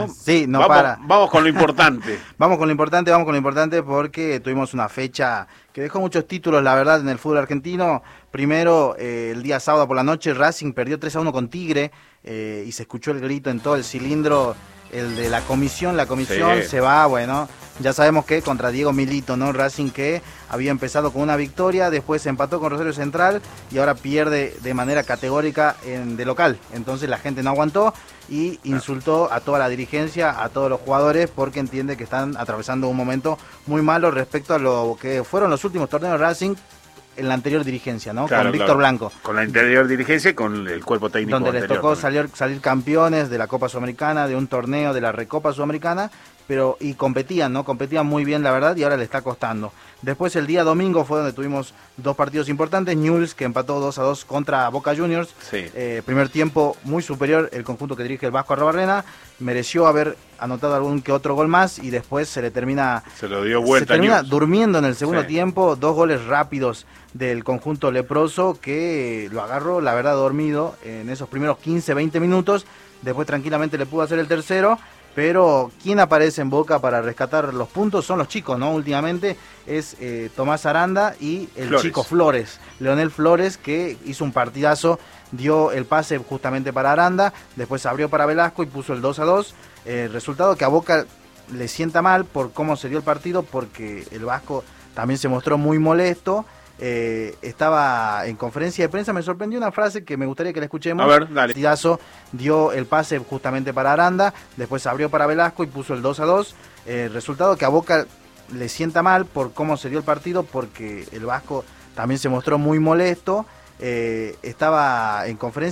¿no? Sí, no vamos, para. Vamos con lo importante. Vamos con lo importante porque tuvimos una fecha que dejó muchos títulos, la verdad, en el fútbol argentino. Primero, el día sábado por la noche, Racing perdió 3-1 con Tigre y se escuchó el grito en todo el cilindro, el de la comisión Sí. se va, bueno, ya sabemos que contra Diego Milito, ¿no? Racing que había empezado con una victoria, después empató con Rosario Central y ahora pierde de manera categórica de local. Entonces la gente no aguantó y insultó a toda la dirigencia, a todos los jugadores, porque entiende que están atravesando un momento muy malo respecto a lo que fueron los últimos torneos de Racing en la anterior dirigencia, ¿no? Claro, con Víctor Blanco. Con la anterior dirigencia y con el cuerpo técnico donde anterior. les tocó También. salir campeones de la Copa Sudamericana, de un torneo de la Recopa Sudamericana, y competían, ¿no? Competían muy bien, la verdad, y ahora le está costando. Después el día domingo fue donde tuvimos dos partidos importantes. Newell's, que empató 2-2 contra Boca Juniors. Sí. Primer tiempo muy superior el conjunto que dirige el Vasco Arrobarrena. Mereció haber anotado algún que otro gol más y después se lo dio vuelta. Se termina durmiendo en el segundo tiempo. 2 goles rápidos del conjunto leproso que lo agarró, la verdad, dormido en esos primeros 15-20 minutos. Después tranquilamente le pudo hacer el tercero. Pero quien aparece en Boca para rescatar los puntos son los chicos, ¿no? Últimamente es Tomás Aranda y el chico Flores, Leonel Flores, que hizo un partidazo, dio el pase justamente para Aranda, después abrió para Velasco y puso el 2-2. Resultado que a Boca le sienta mal por cómo se dio el partido, porque el Vasco también se mostró muy molesto. Estaba en conferencia de prensa, me sorprendió una frase que me gustaría que la escuchemos. A ver, dale. Partidazo, dio el pase justamente para Aranda, después abrió para Velasco y puso el 2-2. Resultado que a Boca le sienta mal por cómo se dio el partido, porque el Vasco también se mostró muy molesto. Estaba en conferencia